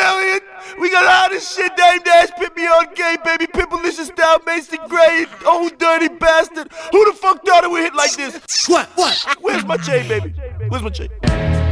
Elliott. We got all this shit named Ash Pit Me on Game, baby. Pimplicious style, Mason Gray, old dirty bastard. Who the fuck thought it would hit like this? What? Where's my chain, baby? Where's my chain?